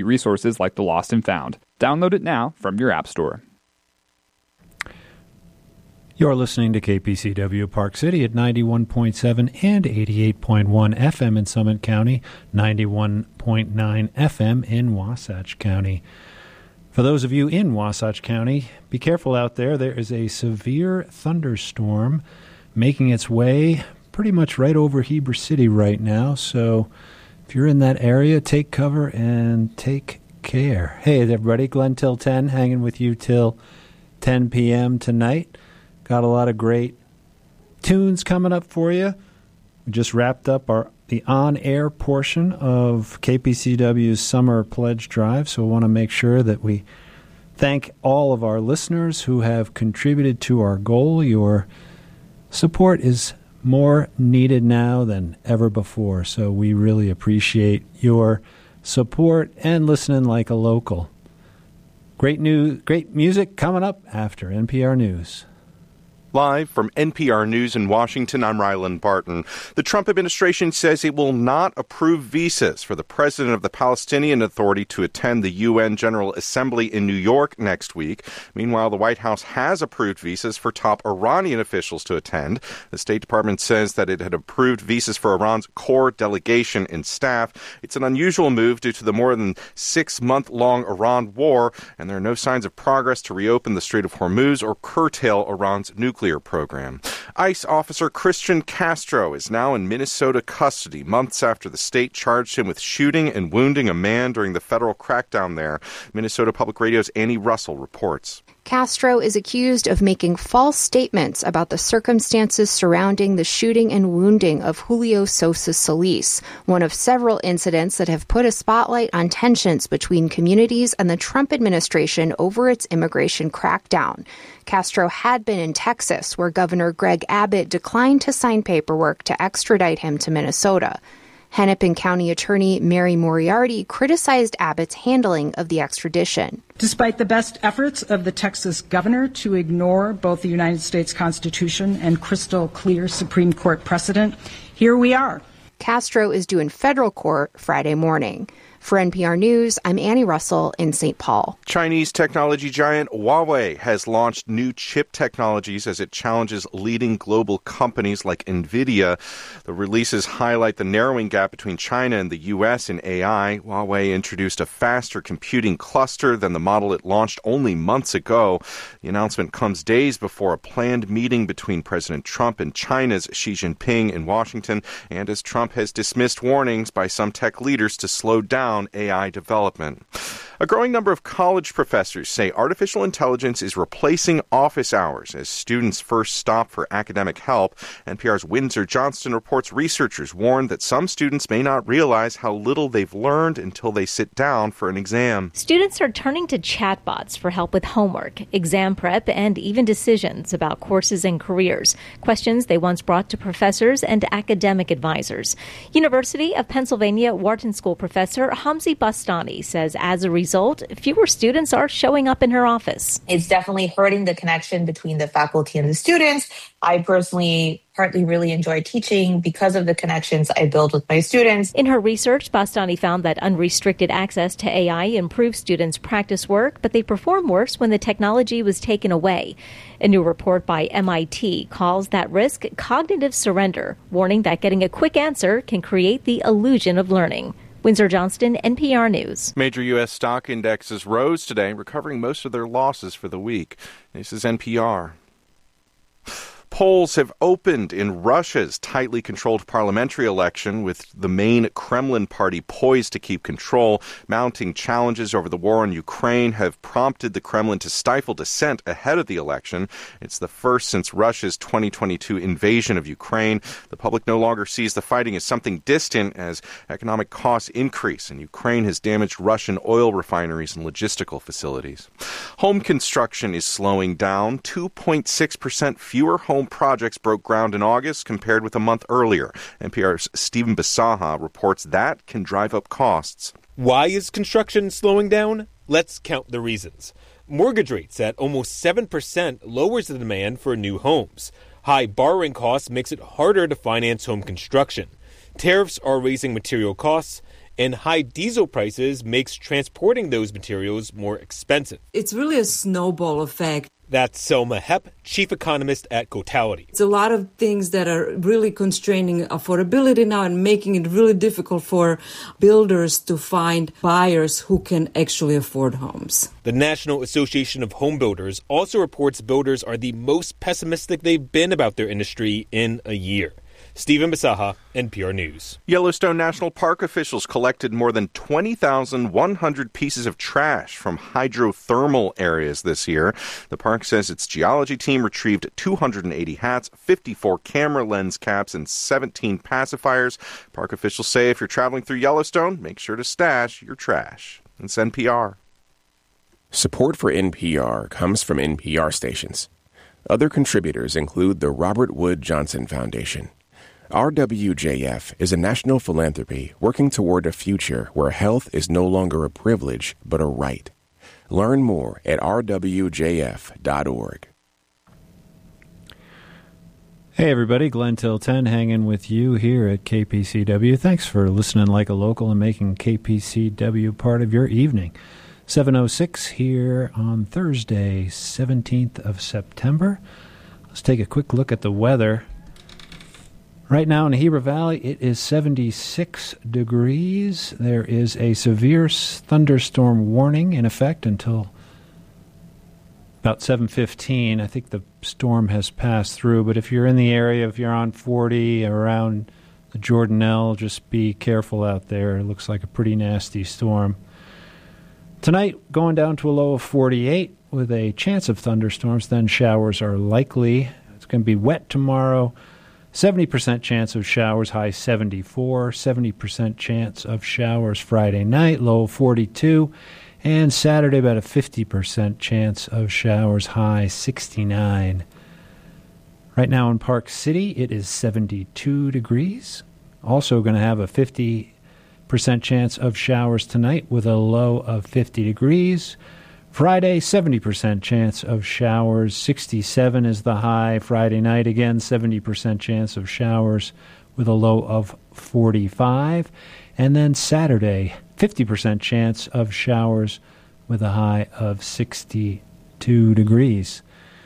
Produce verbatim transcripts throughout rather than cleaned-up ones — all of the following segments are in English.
resources like the Lost and Found. Download it now from your app store. You're listening to K P C W Park City at ninety-one point seven and eighty-eight point one F M in Summit County, ninety-one point nine F M in Wasatch County. For those of you in Wasatch County, be careful out there. There is a severe thunderstorm making its way pretty much right over Heber City right now. So if you're in that area, take cover and take care. Hey, everybody, Glenn till ten, hanging with you till ten p.m. tonight. Got a lot of great tunes coming up for you. We just wrapped up our the on-air portion of K P C W's Summer Pledge Drive, so I want to make sure that we thank all of our listeners who have contributed to our goal. Your support is more needed now than ever before, so we really appreciate your support and listening like a local. Great news, great music coming up after N P R News. Live from N P R News in Washington, I'm Ryland Barton. The Trump administration says it will not approve visas for the president of the Palestinian Authority to attend the U N General Assembly in New York next week. Meanwhile, the White House has approved visas for top Iranian officials to attend. The State Department says that it had approved visas for Iran's core delegation and staff. It's an unusual move due to the more than six-month-long Iran war, and there are no signs of progress to reopen the Strait of Hormuz or curtail Iran's nuclear program. ICE officer Christian Castro is now in Minnesota custody, months after the state charged him with shooting and wounding a man during the federal crackdown there. Minnesota Public Radio's Annie Russell reports. Castro is accused of making false statements about the circumstances surrounding the shooting and wounding of Julio Sosa Solis, one of several incidents that have put a spotlight on tensions between communities and the Trump administration over its immigration crackdown. Castro had been in Texas, where Governor Greg Abbott declined to sign paperwork to extradite him to Minnesota. Hennepin County Attorney Mary Moriarty criticized Abbott's handling of the extradition. Despite the best efforts of the Texas governor to ignore both the United States Constitution and crystal clear Supreme Court precedent, here we are. Castro is due in federal court Friday morning. For N P R News, I'm Annie Russell in Saint Paul. Chinese technology giant Huawei has launched new chip technologies as it challenges leading global companies like NVIDIA. The releases highlight the narrowing gap between China and the U S in A I. Huawei introduced a faster computing cluster than the model it launched only months ago. The announcement comes days before a planned meeting between President Trump and China's Xi Jinping in Washington, and as Trump has dismissed warnings by some tech leaders to slow down A I development. A growing number of college professors say artificial intelligence is replacing office hours as students first stop for academic help. N P R's Windsor Johnston reports researchers warn that some students may not realize how little they've learned until they sit down for an exam. Students are turning to chatbots for help with homework, exam prep, and even decisions about courses and careers, questions they once brought to professors and academic advisors. University of Pennsylvania Wharton School professor Hamzi Bastani says as a result, fewer students are showing up in her office. It's definitely hurting the connection between the faculty and the students. I personally partly really enjoy teaching because of the connections I build with my students. In her research, Bastani found that unrestricted access to A I improves students' practice work, but they perform worse when the technology was taken away. A new report by M I T calls that risk cognitive surrender, warning that getting a quick answer can create the illusion of learning. Windsor Johnston, N P R News. Major U S stock indexes rose today, recovering most of their losses for the week. This is N P R. Polls have opened in Russia's tightly controlled parliamentary election, with the main Kremlin party poised to keep control. Mounting challenges over the war in Ukraine have prompted the Kremlin to stifle dissent ahead of the election. It's the first since Russia's twenty twenty-two invasion of Ukraine. The public no longer sees the fighting as something distant as economic costs increase, and Ukraine has damaged Russian oil refineries and logistical facilities. Home construction is slowing down. two point six percent fewer home projects broke ground in August compared with a month earlier. N P R's Stephen Basaha reports that can drive up costs. Why is construction slowing down? Let's count the reasons. Mortgage rates at almost seven percent lowers the demand for new homes. High borrowing costs makes it harder to finance home construction. Tariffs are raising material costs, and high diesel prices makes transporting those materials more expensive. It's really a snowball effect. That's Selma Hepp, chief economist at Cotality. It's a lot of things that are really constraining affordability now and making it really difficult for builders to find buyers who can actually afford homes. The National Association of Home Builders also reports builders are the most pessimistic they've been about their industry in a year. Stephen Basaha, N P R News. Yellowstone National Park officials collected more than twenty thousand one hundred pieces of trash from hydrothermal areas this year. The park says its geology team retrieved two hundred eighty hats, fifty-four camera lens caps, and seventeen pacifiers. Park officials say if you're traveling through Yellowstone, make sure to stash your trash. It's N P R. Support for N P R comes from N P R stations. Other contributors include the Robert Wood Johnson Foundation. R W J F is a national philanthropy working toward a future where health is no longer a privilege but a right. Learn more at r w j f dot org. Hey everybody, Glenn Till ten hanging with you here at K P C W. Thanks for listening like a local and making K P C W part of your evening. seven oh six here on Thursday, seventeenth of September. Let's take a quick look at the weather. Right now in the Gila Valley, it is seventy-six degrees. There is a severe thunderstorm warning in effect until about seven fifteen. I think the storm has passed through, but if you're in the area, if you're on forty around the Jordanelle, just be careful out there. It looks like a pretty nasty storm. Tonight, going down to a low of forty-eight with a chance of thunderstorms, then showers are likely. It's going to be wet tomorrow. seventy percent chance of showers, high seventy-four. seventy percent chance of showers Friday night, low forty-two. And Saturday, about a fifty percent chance of showers, high sixty-nine. Right now in Park City, it is seventy-two degrees. Also going to have a fifty percent chance of showers tonight with a low of fifty degrees. Friday, seventy percent chance of showers, sixty-seven is the high. Friday night, again, seventy percent chance of showers with a low of forty-five. And then Saturday, fifty percent chance of showers with a high of sixty-two degrees.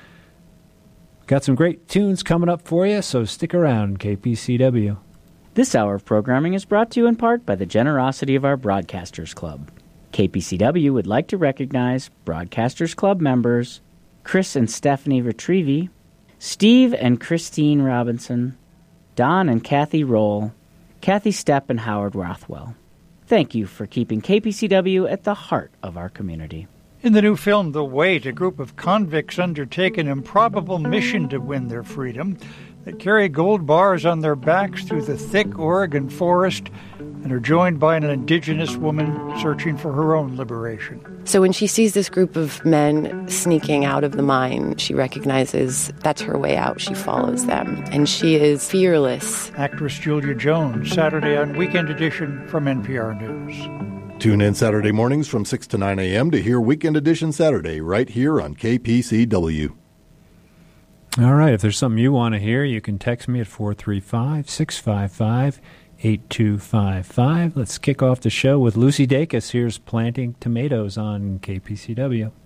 Got some great tunes coming up for you, so stick around, K P C W. This hour of programming is brought to you in part by the generosity of our Broadcasters Club. K P C W would like to recognize Broadcasters Club members Chris and Stephanie Retrievi, Steve and Christine Robinson, Don and Kathy Roll, Kathy Stepp and Howard Rothwell. Thank you for keeping K P C W at the heart of our community. In the new film The Wait, a group of convicts undertake an improbable mission to win their freedom. They carry gold bars on their backs through the thick Oregon forest and are joined by an indigenous woman searching for her own liberation. So when she sees this group of men sneaking out of the mine, she recognizes that's her way out. She follows them, and she is fearless. Actress Julia Jones, Saturday on Weekend Edition from N P R News. Tune in Saturday mornings from six to nine a.m. to hear Weekend Edition Saturday right here on K P C W. All right, if there's something you want to hear, you can text me at four three five, six five five, eight two five five. Let's kick off the show with Lucy Dacus. Here's Planting Tomatoes on K P C W.